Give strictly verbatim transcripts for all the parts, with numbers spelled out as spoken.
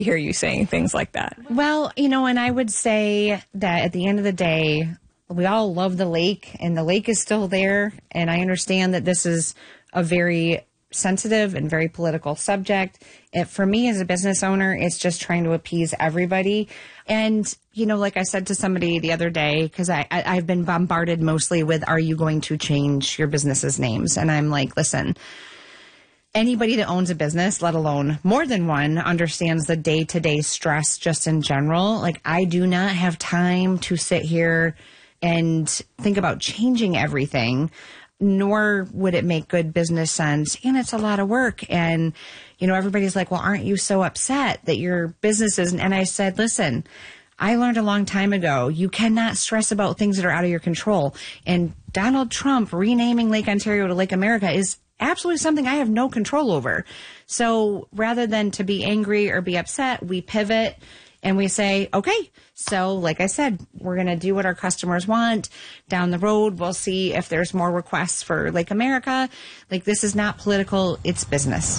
hear you saying things like that. Well, you know, and I would say that at the end of the day, we all love the lake, and the lake is still there. And I understand that this is a very sensitive and very political subject. It, for me as a business owner, it's just trying to appease everybody. And, you know, like I said to somebody the other day, because I, I, I've been bombarded mostly with, are you going to change your business's names? And I'm like, listen, anybody that owns a business, let alone more than one, understands the day-to-day stress just in general. Like, I do not have time to sit here and think about changing everything, nor would it make good business sense. And it's a lot of work. And, you know, everybody's like, well, aren't you so upset that your business isn't? And I said, listen, I learned a long time ago, you cannot stress about things that are out of your control. And Donald Trump renaming Lake Ontario to Lake America is absolutely something I have no control over. So rather than to be angry or be upset, we pivot and we say, okay, so like I said, we're going to do what our customers want. Down the road, we'll see if there's more requests for Lake America. Like, this is not political, it's business.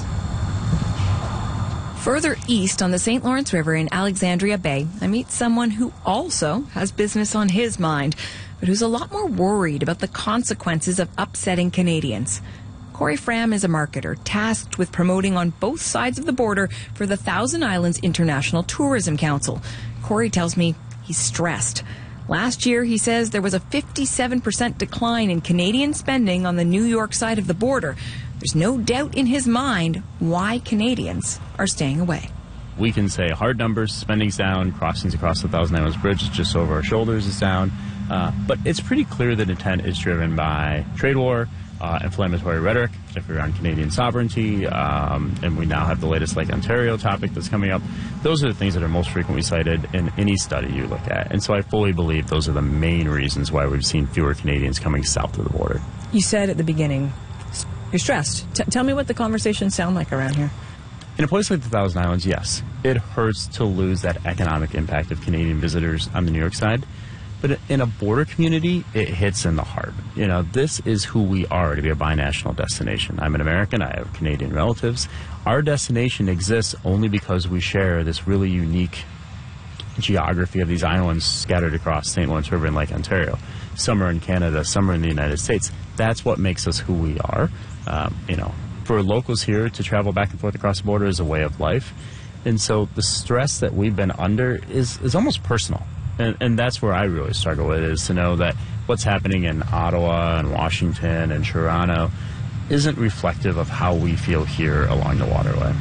Further east on the Saint Lawrence River in Alexandria Bay, I meet someone who also has business on his mind, but who's a lot more worried about the consequences of upsetting Canadians. Corey Fram is a marketer tasked with promoting on both sides of the border for the Thousand Islands International Tourism Council. Corey tells me he's stressed. Last year, he says there was a fifty-seven percent decline in Canadian spending on the New York side of the border. There's no doubt in his mind why Canadians are staying away. We can say hard numbers, spending's down, crossings across the Thousand Islands Bridge just over our shoulders is down. Uh, but it's pretty clear that intent is driven by trade war, Uh, inflammatory rhetoric, particularly around Canadian sovereignty, um, and we now have the latest Lake Ontario topic that's coming up. Those are the things that are most frequently cited in any study you look at. And so I fully believe those are the main reasons why we've seen fewer Canadians coming south of the border. You said at the beginning, you're stressed. T- tell me what the conversations sound like around here. In a place like the Thousand Islands, yes, it hurts to lose that economic impact of Canadian visitors on the New York side. But in a border community, it hits in the heart. You know, this is who we are to be a binational destination. I'm an American. I have Canadian relatives. Our destination exists only because we share this really unique geography of these islands scattered across Saint Lawrence River and Lake Ontario. Some are in Canada, some are in the United States. That's what makes us who we are. Um, you know, for locals here to travel back and forth across the border is a way of life. And so the stress that we've been under is, is almost personal. And, and that's where I really struggle with, is to know that what's happening in Ottawa and Washington and Toronto isn't reflective of how we feel here along the waterway.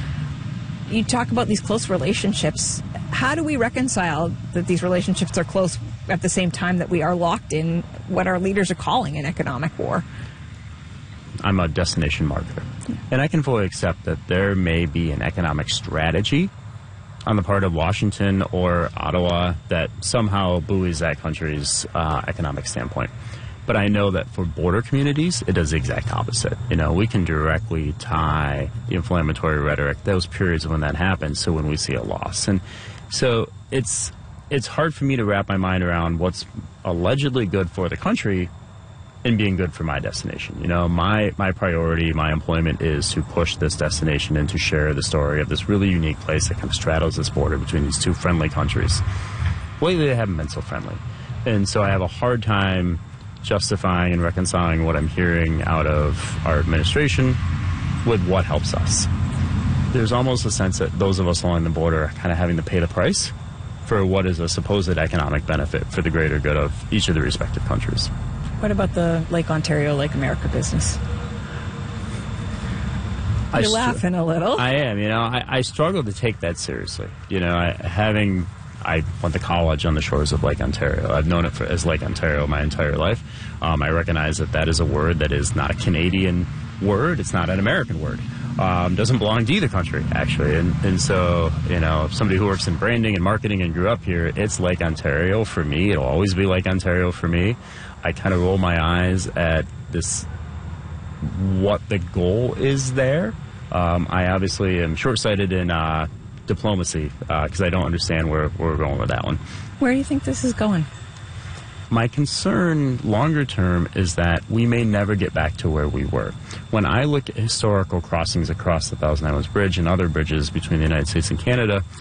You talk about these close relationships. How do we reconcile that these relationships are close at the same time that we are locked in what our leaders are calling an economic war? I'm a destination marketer, and I can fully accept that there may be an economic strategy on the part of Washington or Ottawa that somehow buoys that country's uh, economic standpoint. But I know that for border communities, it does the exact opposite. You know, we can directly tie the inflammatory rhetoric, those periods when that happens, so when we see a loss. And so it's it's hard for me to wrap my mind around what's allegedly good for the country and being good for my destination. You know, my, my priority, my employment is to push this destination and to share the story of this really unique place that kind of straddles this border between these two friendly countries. Lately, they haven't been so friendly. And so I have a hard time justifying and reconciling what I'm hearing out of our administration with what helps us. There's almost a sense that those of us along the border are kind of having to pay the price for what is a supposed economic benefit for the greater good of each of the respective countries. What about the Lake Ontario, Lake America business? You're str- laughing a little. I am. You know, I, I struggle to take that seriously. You know, I, having I went to college on the shores of Lake Ontario. I've known it for, as Lake Ontario my entire life. Um, I recognize that that is a word that is not a Canadian word. It's not an American word. Um, doesn't belong to either country, actually. And, and so, you know, somebody who works in branding and marketing and grew up here, it's Lake Ontario for me. It'll always be Lake Ontario for me. I kind of roll my eyes at this, what the goal is there. Um, I obviously am short-sighted in uh, diplomacy because uh, I don't understand where, where we're going with that one. Where do you think this is going? My concern longer term is that we may never get back to where we were. When I look at historical crossings across the Thousand Islands Bridge and other bridges between the United States and Canada,